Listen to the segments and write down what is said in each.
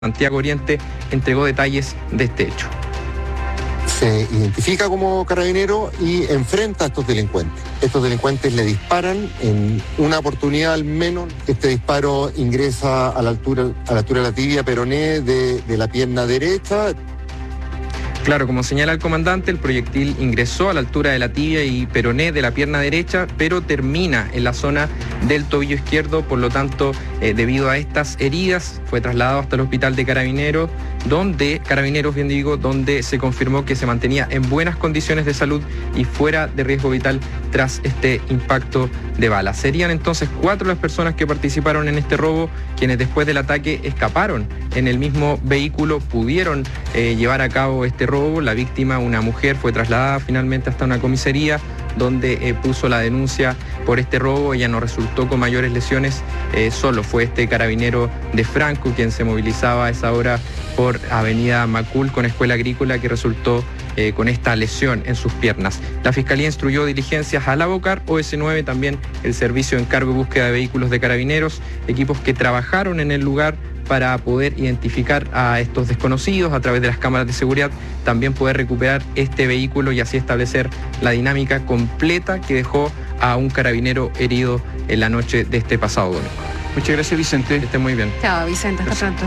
Santiago Oriente entregó detalles de este hecho. Se identifica como carabinero y enfrenta a estos delincuentes. Estos delincuentes le disparan en una oportunidad al menos. Este disparo ingresa a la altura de la tibia peroné de la pierna derecha. Claro, como señala el comandante, el proyectil ingresó a la altura de la tibia y peroné de la pierna derecha, pero termina en la zona del tobillo izquierdo. Por lo tanto, debido a estas heridas, fue trasladado hasta el hospital de Carabineros, donde se confirmó que se mantenía en buenas condiciones de salud y fuera de riesgo vital tras este impacto de bala. Serían entonces 4 las personas que participaron en este robo, quienes después del ataque escaparon en el mismo vehículo, pudieron llevar a cabo este robo. La víctima, una mujer, fue trasladada finalmente hasta una comisaría donde puso la denuncia por este robo. Ella no resultó con mayores lesiones, solo fue este carabinero de Franco quien se movilizaba a esa hora por Avenida Macul con Escuela Agrícola, que resultó con esta lesión en sus piernas. La Fiscalía instruyó diligencias al Abocar, OS9, también el Servicio de Encargo y Búsqueda de Vehículos de Carabineros, equipos que trabajaron en el lugar para poder identificar a estos desconocidos a través de las cámaras de seguridad, también poder recuperar este vehículo y así establecer la dinámica completa que dejó a un carabinero herido en la noche de este pasado domingo. Muchas gracias, Vicente. Que esté muy bien. Chao, Vicente, hasta pronto.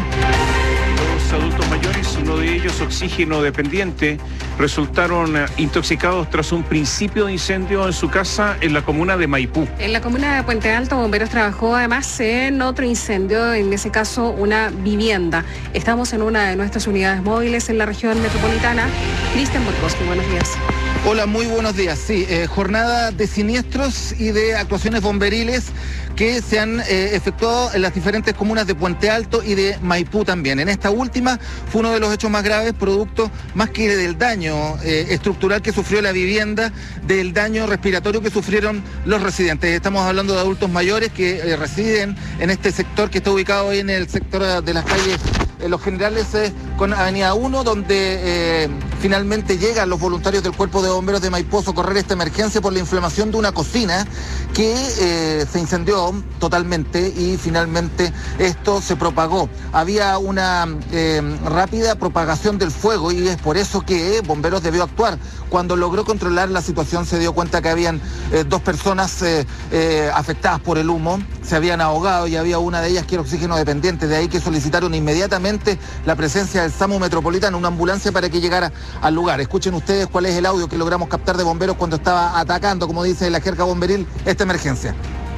Dos adultos mayores, uno de ellos oxígeno dependiente, resultaron intoxicados tras un principio de incendio en su casa en la comuna de Maipú. En la comuna de Puente Alto, Bomberos trabajó además en otro incendio, en ese caso una vivienda. Estamos en una de nuestras unidades móviles en la región metropolitana. Cristian Borkowski, buenos días. Hola, muy buenos días. Sí, jornada de siniestros y de actuaciones bomberiles que se han efectuado en las diferentes comunas de Puente Alto y de Maipú también. En esta última fue uno de los hechos más graves, producto más que del daño estructural que sufrió la vivienda, del daño respiratorio que sufrieron los residentes. Estamos hablando de adultos mayores que residen en este sector que está ubicado en el sector de las calles Los Generales con Avenida 1, donde finalmente llegan los voluntarios del Cuerpo de Bomberos de Maipú a socorrer esta emergencia por la inflamación de una cocina que se incendió totalmente y finalmente esto se propagó. Había una rápida propagación del fuego y es por eso que Bomberos debió actuar. Cuando logró controlar la situación se dio cuenta que habían 2 personas afectadas por el humo, se habían ahogado y había una de ellas que era oxígeno dependiente, de ahí que solicitaron inmediatamente la presencia del SAMU Metropolitano, una ambulancia para que llegara al lugar. Escuchen ustedes cuál es el audio que logramos captar de bomberos cuando estaba atacando, como dice la jerga bomberil, esta emergencia.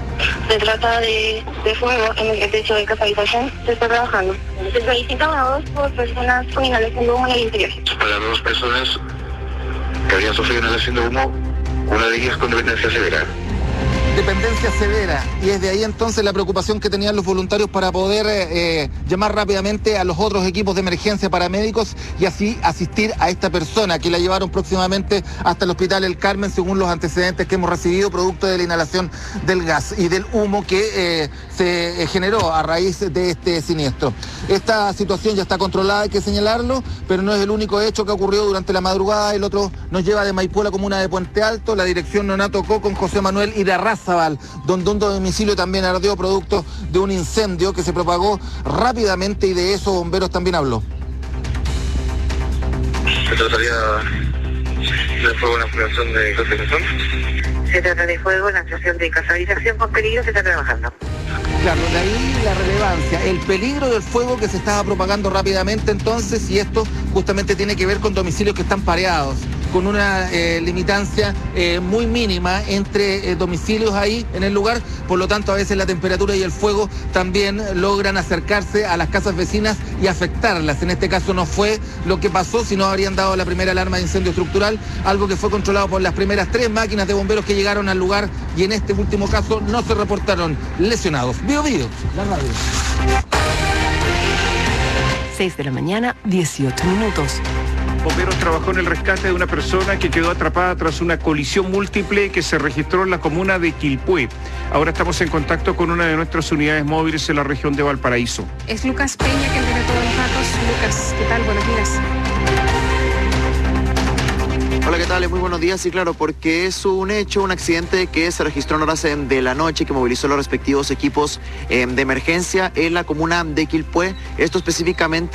Se trata de fuego en el techo de casa habitación, se está trabajando. Se solicitan a 2 por personas con inhalación de humo en el interior. Para 2 personas que habían sufrido inhalación de humo, una de ellas con dependencia severa. Dependencia severa, y es de ahí entonces la preocupación que tenían los voluntarios para poder llamar rápidamente a los otros equipos de emergencia paramédicos y así asistir a esta persona que la llevaron próximamente hasta el Hospital El Carmen, según los antecedentes que hemos recibido, producto de la inhalación del gas y del humo que se generó a raíz de este siniestro. Esta situación ya está controlada, hay que señalarlo, pero no es el único hecho que ocurrió durante la madrugada. El otro nos lleva de Maipú a la comuna de Puente Alto. La dirección Nonato Co con José Manuel Irarrázaval, donde un domicilio también ardió producto de un incendio que se propagó rápidamente y de eso Bomberos también habló. ¿Se trataría de fuego en la ampliación de casa? Se trata de fuego en la ampliación de casa habitación con peligro, se está trabajando. Claro, de ahí la relevancia, el peligro del fuego que se estaba propagando rápidamente entonces, y esto justamente tiene que ver con domicilios que están pareados, con una limitancia muy mínima entre domicilios ahí en el lugar, por lo tanto a veces la temperatura y el fuego también logran acercarse a las casas vecinas y afectarlas. En este caso no fue lo que pasó, si no habrían dado la primera alarma de incendio estructural, algo que fue controlado por las primeras 3 máquinas de bomberos que llegaron al lugar y en este último caso no se reportaron lesionados. Bio, la radio. 6 de la mañana, 18 minutos. Bomberos trabajó en el rescate de una persona que quedó atrapada tras una colisión múltiple que se registró en la comuna de Quilpué. Ahora estamos en contacto con una de nuestras unidades móviles en la región de Valparaíso. Es Lucas Peña quien tiene todos los datos. Lucas, ¿qué tal? Buenos días. Hola, ¿qué tal? Muy buenos días. Sí, claro, porque es un hecho, un accidente que se registró en horas de la noche, que movilizó los respectivos equipos de emergencia en la comuna de Quilpué. Esto específicamente